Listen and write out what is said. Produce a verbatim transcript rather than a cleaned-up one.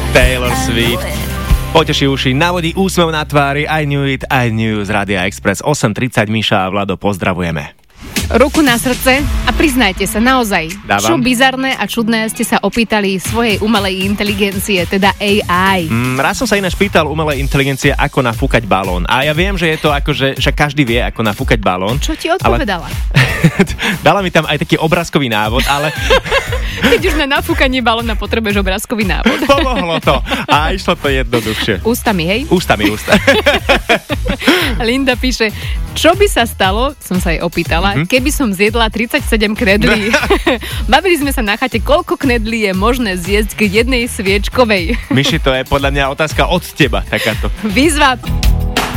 Taylor Swift. Poteší uši, navodí úsmev na tvári. I knew it, I knew z Rádia Express. osem tridsať, Miša a Vlado, pozdravujeme. Ruku na srdce a priznajte sa naozaj, Dávam. Čo bizarné a čudné ste sa opýtali svojej umelej inteligencie, teda á í. Mm, raz som sa ináč pýtal umelej inteligencie, ako nafúkať balón. A ja viem, že je to ako, že, že každý vie, ako nafúkať balón. Čo ti odpovedala? Ale... Dala mi tam aj taký obrázkový návod, ale... Keď už na nafúkanie balóna potrebuješ obrázkový návod. Pomohlo to. A išlo to jednoduchšie. Ústami, hej? Ústami, ústa. Linda píše, čo by sa stalo, som sa jej opýtala, mm-hmm. keby som zjedla tridsaťsedem knedlí. Bavili sme sa na chate, koľko knedlí je možné zjesť k jednej sviečkovej. Myši, to je podľa mňa otázka od teba, takáto. Výzva.